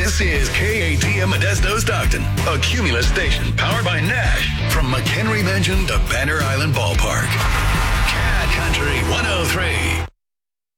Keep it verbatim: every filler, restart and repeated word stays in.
This is K A T M Modesto Stockton, a Cumulus station powered by Nash from McHenry Mansion to Banner Island Ballpark.